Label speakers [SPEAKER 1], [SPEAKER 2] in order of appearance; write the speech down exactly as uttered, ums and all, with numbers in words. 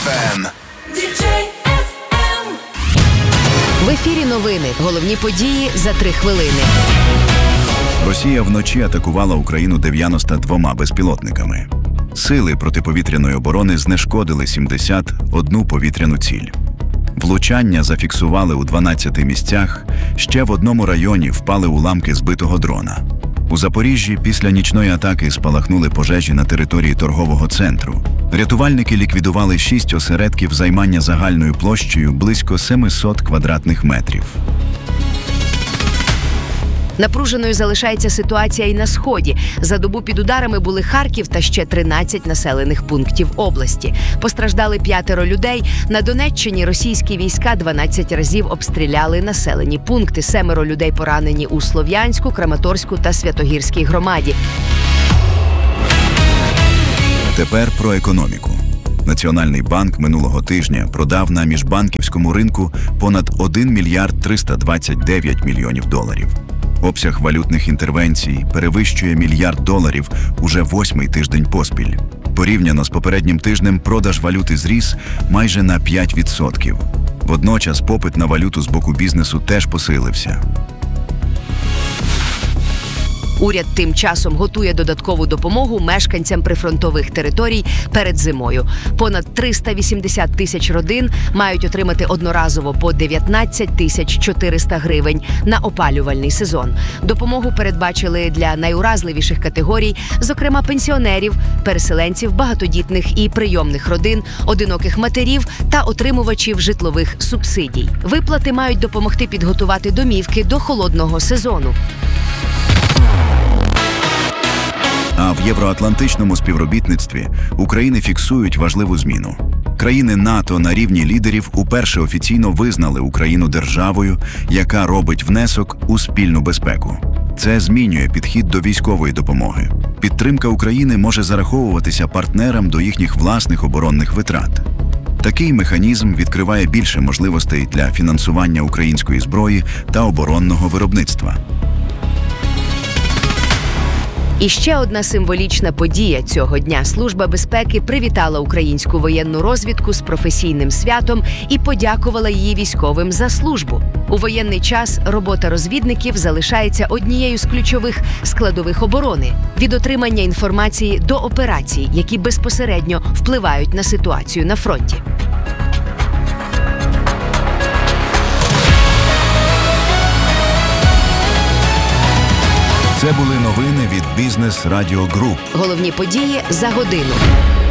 [SPEAKER 1] еф ем.
[SPEAKER 2] В ефірі новини. Головні події за три хвилини.
[SPEAKER 3] Росія вночі атакувала Україну дев'яноста двома безпілотниками. Сили протиповітряної оборони знешкодили сімдесят одну повітряну ціль. Влучання зафіксували у дванадцяти місцях, ще в одному районі впали уламки збитого дрона. У Запоріжжі після нічної атаки спалахнули пожежі на території торгового центру. Рятувальники ліквідували шість осередків займання загальною площею близько семисот квадратних метрів.
[SPEAKER 2] Напруженою залишається ситуація і на Сході. За добу під ударами були Харків та ще тринадцять населених пунктів області. Постраждали п'ятеро людей. На Донеччині російські війська дванадцять разів обстріляли населені пункти. Семеро людей поранені у Слов'янську, Краматорську та Святогірській громаді.
[SPEAKER 3] Тепер про економіку. Національний банк минулого тижня продав на міжбанківському ринку понад один мільярд триста двадцять дев'ять мільйонів доларів. Обсяг валютних інтервенцій перевищує мільярд доларів уже восьмий тиждень поспіль. Порівняно з попереднім тижнем продаж валюти зріс майже на п'ять відсотків. Водночас попит на валюту з боку бізнесу теж посилився.
[SPEAKER 2] Уряд тим часом готує додаткову допомогу мешканцям прифронтових територій перед зимою. Понад триста вісімдесят тисяч родин мають отримати одноразово по дев'ятнадцять тисяч чотириста гривень на опалювальний сезон. Допомогу передбачили для найуразливіших категорій, зокрема пенсіонерів, переселенців, багатодітних і прийомних родин, одиноких матерів та отримувачів житлових субсидій. Виплати мають допомогти підготувати домівки до холодного сезону.
[SPEAKER 3] А в євроатлантичному співробітництві України фіксують важливу зміну. Країни НАТО на рівні лідерів уперше офіційно визнали Україну державою, яка робить внесок у спільну безпеку. Це змінює підхід до військової допомоги. Підтримка України може зараховуватися партнерам до їхніх власних оборонних витрат. Такий механізм відкриває більше можливостей для фінансування української зброї та оборонного виробництва.
[SPEAKER 2] І ще одна символічна подія цього дня. Служба безпеки привітала українську воєнну розвідку з професійним святом і подякувала її військовим за службу. У воєнний час робота розвідників залишається однією з ключових складових оборони – від отримання інформації до операцій, які безпосередньо впливають на ситуацію на фронті.
[SPEAKER 3] Це були новини від Бізнес Радіо Груп.
[SPEAKER 2] Головні події за годину.